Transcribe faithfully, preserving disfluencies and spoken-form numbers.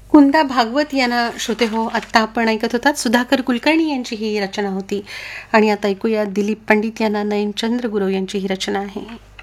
कुंदा भागवत यांना श्रोते हो, आत्ता आपण ऐकत होतात सुधाकर कुलकर्णी यांची ही रचना होती. आणि आता ऐकूया दिलीप पंडित यांना नयनचंद्र गुरव यांची ही रचना आहे.